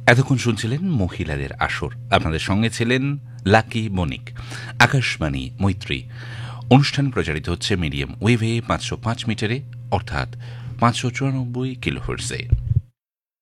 এতক্ষণ শুনছিলেন মহিলাদের আসর। আপনাদের সঙ্গে ছিলেন লাকি বণিক। আকাশবাণী মৈত্রী অনুষ্ঠান প্রচারিত হচ্ছে মিডিয়াম ওয়েভে 505 মিটারে, অর্থাৎ 594 কিলোহার্টজে।